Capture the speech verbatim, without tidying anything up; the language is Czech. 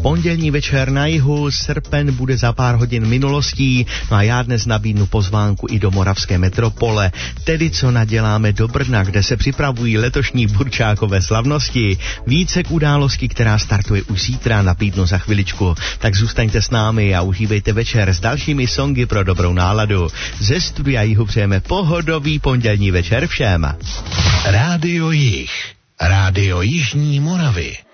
Pondělní večer na jihu, srpen bude za pár hodin minulostí, no a já dnes nabídnu pozvánku i do moravské metropole, tedy co naděláme do Brna, kde se připravují letošní burčákové slavnosti. Více k události, která startuje už zítra, nabídnu za chviličku. Tak zůstaňte s námi a užívejte večer s dalšími songy pro dobrou náladu. Ze studia Jihu přejeme pohodový pondělní večer všem. Rádio Jih, Rádio Jižní Moravy.